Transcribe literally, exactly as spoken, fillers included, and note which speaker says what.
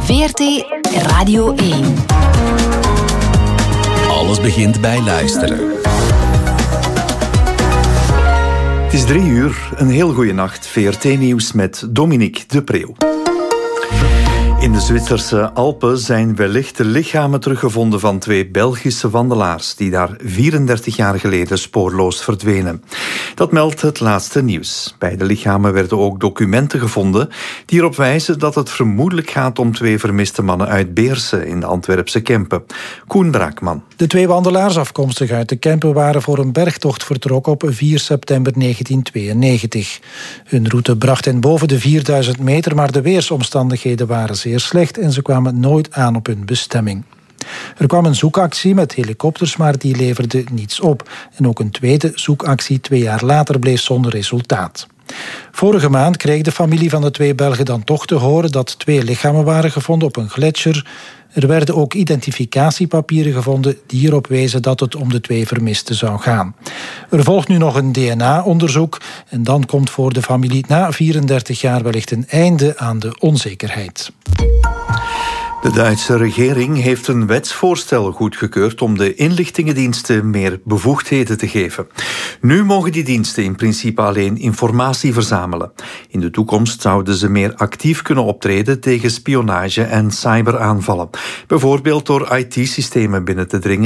Speaker 1: V R T Radio één.
Speaker 2: Alles begint bij luisteren.
Speaker 3: Het is drie uur, een heel goede nacht. V R T-nieuws met Dominique de Preeuw. In de Zwitserse Alpen zijn wellicht de lichamen teruggevonden van twee Belgische wandelaars die daar vierendertig jaar geleden spoorloos verdwenen. Dat meldt het laatste nieuws. Bij de lichamen werden ook documenten gevonden die erop wijzen dat het vermoedelijk gaat om twee vermiste mannen uit Beersen in de Antwerpse Kempen. Koen Braakman.
Speaker 4: De twee wandelaars afkomstig uit de Kempen waren voor een bergtocht vertrokken op vier september negentien tweeënnegentig. Hun route bracht hen boven de vierduizend meter, maar de weersomstandigheden waren zeer slecht en ze kwamen nooit aan op hun bestemming. Er kwam een zoekactie met helikopters, maar die leverde niets op. En ook een tweede zoekactie twee jaar later bleef zonder resultaat. Vorige maand kreeg de familie van de twee Belgen dan toch te horen dat twee lichamen waren gevonden op een gletsjer. Er werden ook identificatiepapieren gevonden die erop wezen dat het om de twee vermisten zou gaan. Er volgt nu nog een D N A-onderzoek en dan komt voor de familie na vierendertig jaar wellicht een einde aan de onzekerheid.
Speaker 3: De Duitse regering heeft een wetsvoorstel goedgekeurd om de inlichtingendiensten meer bevoegdheden te geven. Nu mogen die diensten in principe alleen informatie verzamelen. In de toekomst zouden ze meer actief kunnen optreden tegen spionage en cyberaanvallen. Bijvoorbeeld door I T-systemen binnen te dringen